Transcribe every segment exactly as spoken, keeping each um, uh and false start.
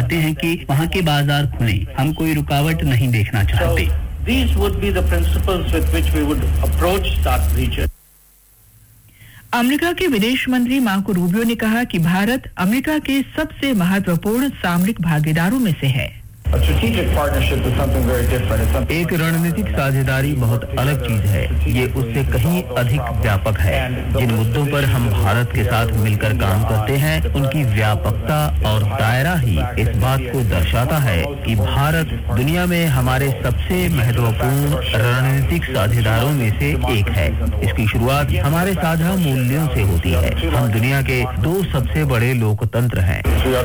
चाहते हैं कि वहाँ के बाजार खुलें। हम कोई रुकावट नहीं देखना चाहते। These would be the principles with which we would approach that region. America के विदेश मंत्री मार्को रूबियो ने कहा कि भारत अमेरिका के सबसे महत्वपूर्ण सामरिक भागीदारों में से है। एक रणनीतिक साझेदारी बहुत अलग चीज है। ये उससे कहीं अधिक व्यापक है। जिन मुद्दों पर हम भारत के साथ मिलकर काम करते हैं, उनकी व्यापकता और दायरा ही इस बात को दर्शाता है कि भारत दुनिया में हमारे सबसे महत्वपूर्ण रणनीतिक साझेदारों में से एक है। इसकी शुरुआत हमारे साझा मूल्यों से होती है। हम दुनिया के दो सबसे बड़े लोकतंत्र हैं।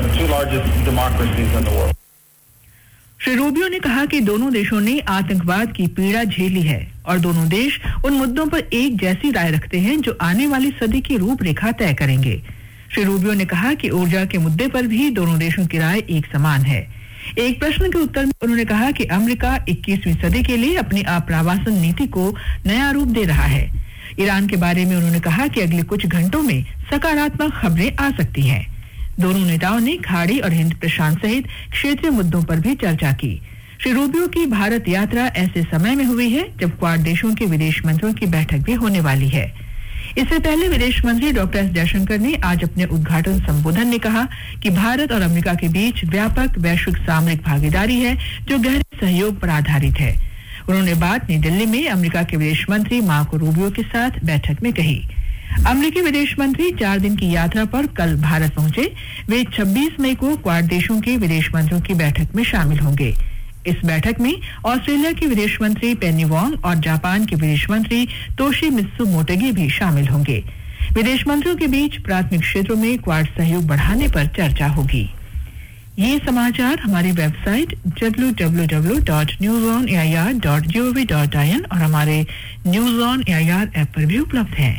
श्री रूबियो ने कहा कि दोनों देशों ने आतंकवाद की पीड़ा झेली है और दोनों देश उन मुद्दों पर एक जैसी राय रखते हैं जो आने वाली सदी की रूपरेखा तय करेंगे। श्री रूबियो ने कहा कि ऊर्जा के मुद्दे पर भी दोनों देशों की राय एक समान है। एक प्रश्न के उत्तर में उन्होंने कहा कि अमेरिका इक्कीसवीं सदी के लिए अपनी आप्रवासन नीति को नया रूप दे रहा है। ईरान के बारे में उन्होंने कहा कि अगले कुछ घंटों में सकारात्मक खबरें आ सकती हैं। दोनों नेताओं ने खाड़ी और हिंद प्रशांत सहित क्षेत्रीय मुद्दों पर भी चर्चा की। श्री रूबियो की भारत यात्रा ऐसे समय में हुई है जब क्वाड देशों के विदेश मंत्रियों की बैठक भी होने वाली है। इससे पहले विदेश मंत्री डॉक्टर एस जयशंकर ने आज अपने उद्घाटन संबोधन में कहा कि भारत और अमेरिका के बीच व्यापक वैश्विक सामरिक भागीदारी है जो गहरे सहयोग पर आधारित है। उन्होंने बात नई दिल्ली में अमेरिका के विदेश मंत्री मार्को रूबियो के साथ बैठक में कही। अमेरिकी विदेश मंत्री चार दिन की यात्रा पर कल भारत पहुंचे। वे छब्बीस मई को क्वाड देशों के विदेश मंत्रियों की बैठक में शामिल होंगे। इस बैठक में ऑस्ट्रेलिया के विदेश मंत्री पेनी वोंग और जापान के विदेश मंत्री तोशिमित्सु मोटेगी भी शामिल होंगे। विदेश मंत्रियों के बीच प्राथमिक क्षेत्रों में क्वाड सहयोग बढ़ाने पर चर्चा होगी। ये समाचार हमारी website W W W dot news on A I R dot G O V dot I N और हमारे news on A I R app पर भी उपलब्ध हैं।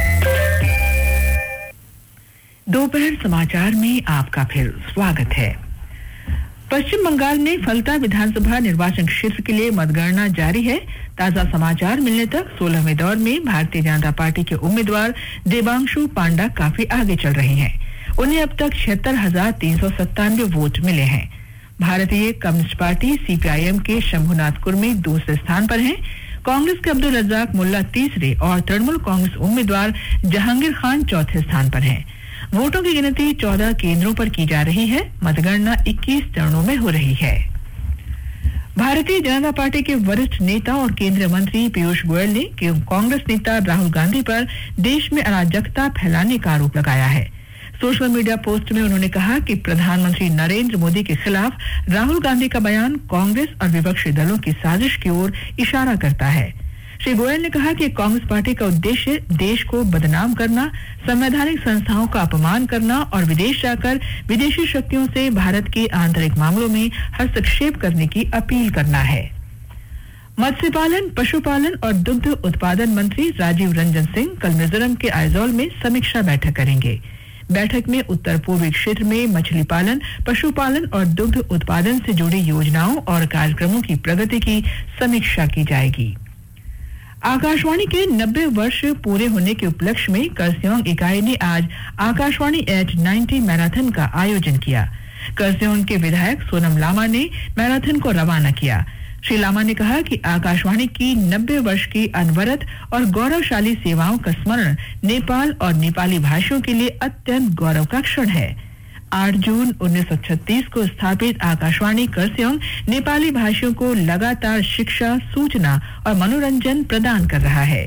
दोपहर समाचार में आपका फिर स्वागत है। पश्चिम बंगाल में फलता विधानसभा निर्वाचन क्षेत्र के लिए मतगणना जारी है। ताजा समाचार मिलने तक सोलहवें दौर में भारतीय जनता पार्टी के उम्मीदवार देवांशु पांडा काफी आगे चल रहे हैं। उन्हें अब तक छिहत्तर हजार तीन सौ सत्तानवे वोट मिले हैं। भारतीय communist party C P I am के शंभुनाथ कुर्मी दूसरे स्थान पर हैं। कांग्रेस के अब्दुल रज्जाक मुल्ला तीसरे और तृणमूल कांग्रेस उम्मीदवार जहांगीर खान चौथे स्थान पर हैं। वोटों की गिनती चौदह केंद्रों पर की जा रही है। मतगणना इक्कीस चरणों में हो रही है। भारतीय जनता पार्टी के वरिष्ठ नेता और केंद्रीय मंत्री पीयूष गोयल ने कांग्रेस नेता राहुल गांधी पर देश में अराजकता फैलाने का आरोप लगाया है। सोशल मीडिया पोस्ट में उन्होंने कहा कि प्रधानमंत्री नरेंद्र मोदी के खिलाफ राहुल गांधी का बयान कांग्रेस और विपक्षी दलों की साजिश की ओर इशारा करता है। श्री गोयल ने कहा कि कांग्रेस पार्टी का उद्देश्य देश को बदनाम करना, संवैधानिक संस्थाओं का अपमान करना और विदेश जाकर विदेशी शक्तियों से भारत के आंतरिक मामलों में हस्तक्षेप करने की अपील करना है। मत्स्य पालन, पशुपालन और दुग्ध उत्पादन मंत्री राजीव रंजन सिंह कल मिजोरम के आइजोल में समीक्षा बैठक करेंगे। बैठक में उत्तर पूर्वी क्षेत्र में मछली पालन, पशुपालन और दुग्ध उत्पादन से जुड़ी योजनाओं और कार्यक्रमों की प्रगति की समीक्षा की जाएगी। आकाशवाणी के नब्बे वर्ष पूरे होने के उपलक्ष्य में करसियोंग इकाई ने आज आकाशवाणी एट नब्बे मैराथन का आयोजन किया। करसियोंग के विधायक सोनम लामा ने मैराथन को रवाना किया। श्री लामा ने कहा कि आकाशवाणी की नब्बे वर्ष की अनवरत और गौरवशाली सेवाओं का स्मरण नेपाल और नेपाली भाषियों के लिए अत्यंत गौरव का क्षण है। आठ जून उन्नीस सौ छत्तीस को स्थापित आकाशवाणी करसियोंग नेपाली भाषियों को लगातार शिक्षा, सूचना और मनोरंजन प्रदान कर रहा है।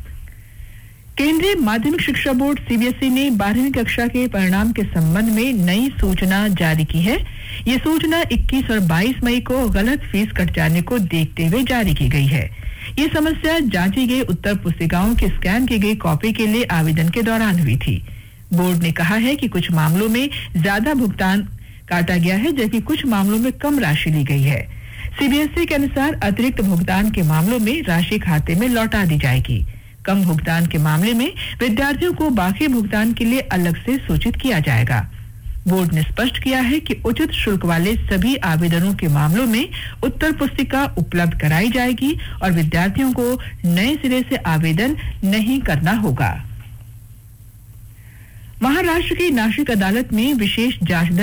केंद्रीय माध्यमिक शिक्षा board C B S E ने बारहवीं कक्षा के परिणाम के संबंध में नई सूचना जारी की है। ये सूचना इक्कीस और बाईस मई को गलत फीस कट जाने को देखते हुए जारी की गई है। ये समस्या जांची गई उत्तर पुस्तिकाओं की स्कैन की गई कॉपी के लिए आवेदन के दौरान हुई थी। बोर्ड ने कहा है कि कुछ मामलों में ज्यादा भुगतान काटा गया है जबकि कुछ मामलों में कम राशि ली गई है। सी बी एस ई के अनुसार अतिरिक्त भुगतान के मामलों में राशि खाते में लौटा दी जाएगी। कम भुगतान के मामले में विद्यार्थियों को बाकी भुगतान के लिए अलग से सूचित किया जाएगा। बोर्ड ने स्पष्ट किया है कि उचित शुल्क वाले सभी आवेदनों के मामलों में उत्तर पुस्तिका उपलब्ध कराई जाएगी और विद्यार्थियों को नए सिरे से आवेदन नहीं करना होगा। महाराष्ट्र की नासिक अदालत में विशेष जांच दल